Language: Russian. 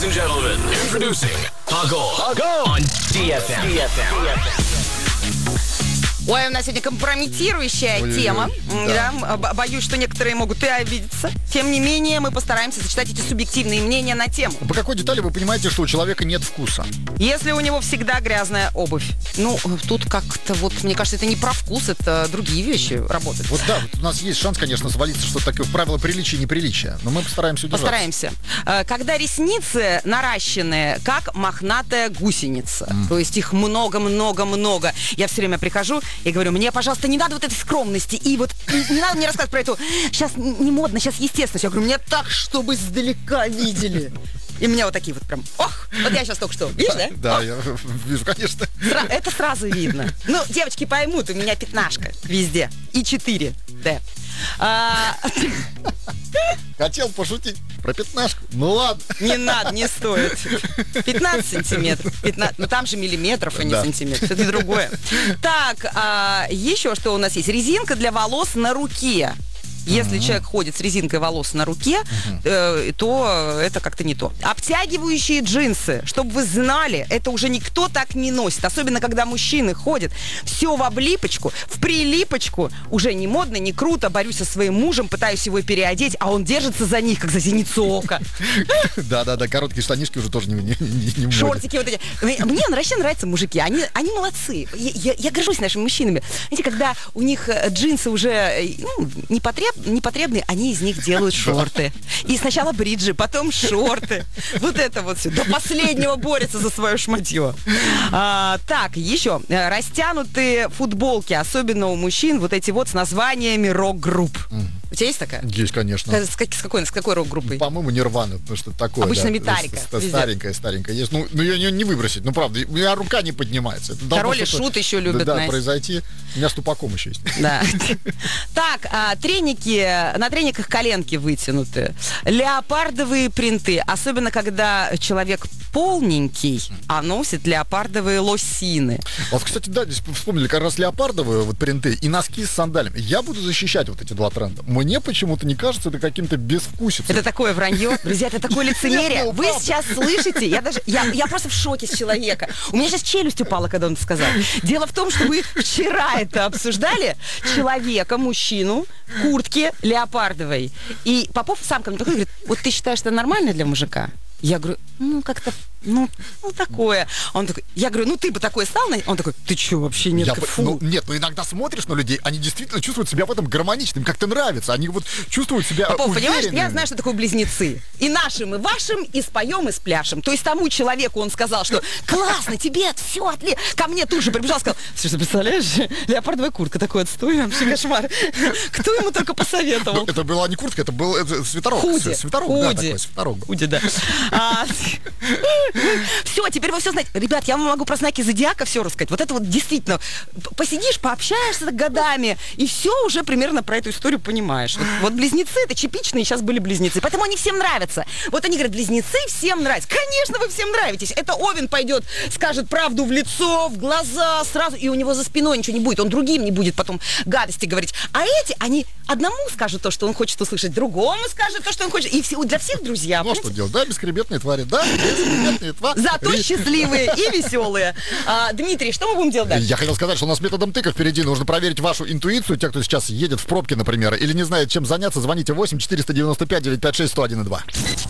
Ladies and gentlemen, introducing Agol on DFM. Ой, у нас сегодня компрометирующая тема. Да. Боюсь, что некоторые могут и обидеться. Тем не менее, мы постараемся сочетать эти субъективные мнения на тему. По какой детали вы понимаете, что у человека нет вкуса? Если у него всегда грязная обувь. Ну, тут как-то вот, мне кажется, это не про вкус, это другие вещи работают. Вот да, вот у нас есть шанс, конечно, свалиться, что такое правило приличия и неприличия. Но мы постараемся удержаться. Постараемся. Когда ресницы наращенные, как мохнатая гусеница. То есть их много-много-много. Я все время прихожу и говорю, мне, пожалуйста, не надо вот этой скромности. И вот не надо мне рассказывать про эту. Сейчас не модно, сейчас естественно. Я говорю, мне так, чтобы издалека видели. И меня вот такие вот прям, ох, вот я сейчас только что, видишь, да? Да, я вижу, конечно. Это сразу видно. Ну, девочки поймут, у меня пятнашка везде. И 4, да. Хотел пошутить про пятнашку. Ну ладно. Не надо, не стоит. 15 сантиметров. 15, ну там же миллиметров, а не сантиметров. Это другое. Так, еще что у нас есть? Резинка для волос на руке. Если человек ходит с резинкой волос на руке, то это как-то не то. Обтягивающие джинсы, чтобы вы знали, это уже никто так не носит. Особенно, когда мужчины ходят все в облипочку, в прилипочку. Уже не модно, не круто. Борюсь со своим мужем, пытаюсь его переодеть, а он держится за них, как за зеницу ока. Да-да-да, короткие штанишки уже тоже не в шортики вот эти. Мне вообще нравятся мужики, они молодцы. Я горжусь нашими мужчинами. Знаете, когда у них джинсы уже непотребные, они из них делают шорты. И сначала бриджи, потом шорты. Вот это вот все. До последнего борются за свое шматье. Так, еще. Растянутые футболки, особенно у мужчин, вот эти вот с названиями рок-групп. У тебя есть такая? Есть, конечно. С какой рок-группой? По-моему, Нирвана, потому что такое. Обычно да, Металлика. Старенькая есть. Ну, ее не выбросить. Ну, правда, у меня рука не поднимается. Это Король и Шут еще любят. Да, произойти. У меня с тупаком еще есть. Да. Так, треники, на трениках коленки вытянуты. Леопардовые принты, особенно когда человек полненький, а носит леопардовые лосины. Вот, кстати, да, здесь вспомнили как раз леопардовые вот принты и носки с сандалями. Я буду защищать вот эти два тренда. Мне почему-то не кажется это каким-то безвкусицей. Это такое вранье. Друзья, это такое лицемерие. Вы сейчас слышите? Я просто в шоке с человека. У меня сейчас челюсть упала, когда он это сказал. Дело в том, что мы вчера это обсуждали. Человека, мужчину, в куртке леопардовой. И Попов сам ко мне такой говорит, вот ты считаешь, это нормально для мужика? Я говорю, как-то, такое. Он такой, я говорю, ты бы такой стал? Он такой, ты что, вообще нет? Фу. Нет, иногда смотришь на людей, они действительно чувствуют себя в этом гармоничным, как-то нравится. Они вот чувствуют себя Попов, понимаешь, я знаю, что такое близнецы. И нашим, и вашим, и споем, и спляшем. То есть тому человеку он сказал, что классно, тебе все отлично. Ко мне тут же прибежал, сказал, слушай, представляешь, леопардовая куртка, такой отстой, вообще кошмар. Кто ему только посоветовал? Это была не куртка, это был свитерок. Худи. Свитерок. Худи, да. Все, теперь вы все знаете. Ребят, я вам могу про знаки зодиака все рассказать. Вот это вот действительно, посидишь, пообщаешься годами, и все уже примерно про эту историю понимаешь. Вот близнецы, это типичные сейчас были близнецы. Поэтому они всем нравятся. Вот они говорят, близнецы всем нравятся. Конечно, вы всем нравитесь. Это Овен пойдет, скажет правду в лицо, в глаза, сразу, и у него за спиной ничего не будет. Он другим не будет потом гадости говорить. А эти, они одному скажут то, что он хочет услышать, другому скажет то, что он хочет. И для всех друзья. Ну, что делать? Да, бескребетные твари. Да, бескребетные твари. Зато счастливые и веселые. Дмитрий, что мы будем делать дальше? Я хотел сказать, что у нас методом тыка впереди. Нужно проверить вашу интуицию. Те, кто сейчас едет в пробке, например, или не знает, чем заняться, звоните 8 495 956 101 2.